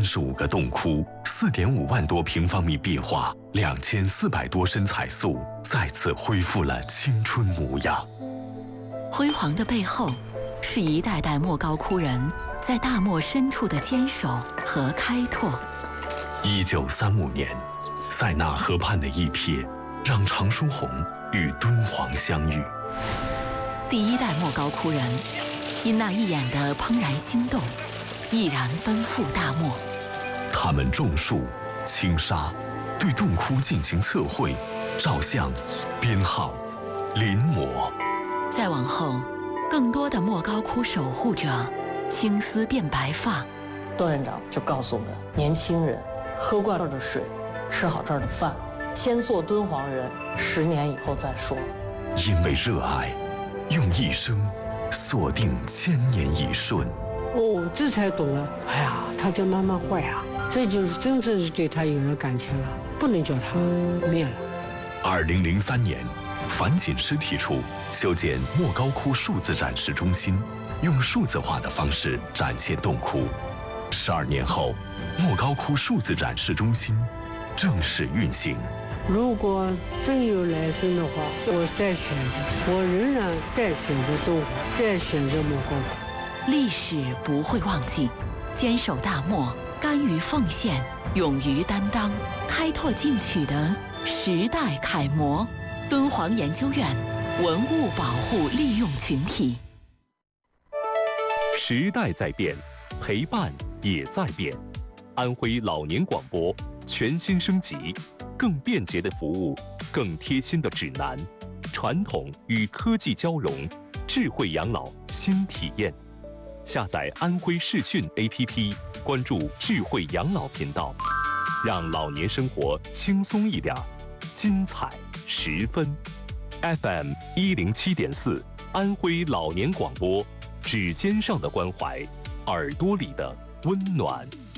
35个洞窟，4.5万多平方米壁画，2400多身彩塑，再次恢复了青春模样。 辉煌的背后，是一代代莫高窟人在大漠深处的坚守和开拓。 1935年，塞纳河畔的一瞥，让常书鸿与敦煌相遇。 第一代莫高窟人，因那一眼的怦然心动，毅然奔赴大漠。 他们种树、清沙，对洞窟进行测绘、照相、编号、临摹。 再往后，更多的莫高窟守护者，青丝变白发。 段院长就告诉我们，年轻人喝惯这儿的水，吃好这儿的饭，先做敦煌人，10年以后再说。 因为热爱，用一生锁定千年一瞬。 哦，这才懂了。哎呀，他家妈妈坏啊，这就是真正是对他有了感情了，不能叫他灭了。 2003年，樊锦诗提出修建莫高窟数字展示中心，用数字化的方式展现洞窟。12年后，莫高窟数字展示中心正式运行。 如果真有来生的话，我再选择，我仍然再选择东湖，再选择莫高窟。 历史不会忘记，坚守大漠，甘于奉献，勇于担当，开拓进取的时代楷模。敦煌研究院文物保护利用群体。 时代在变，陪伴也在变。安徽老年广播全新升级，更便捷的服务，更贴心的指南，传统与科技交融，智慧养老新体验。下载安徽视讯 APP， 关注智慧养老频道，让老年生活轻松一点，精彩十分。FM 107.4，安徽老年广播，指尖上的关怀，耳朵里的温暖。